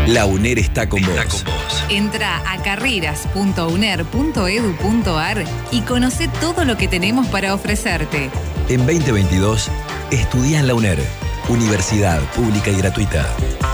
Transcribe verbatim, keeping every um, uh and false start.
La UNER está con, está vos. con vos. Entra a carreras punto uner punto edu punto ar y conoce todo lo que tenemos para ofrecerte. En veinte veintidós, estudia en la UNER, Universidad Pública y Gratuita.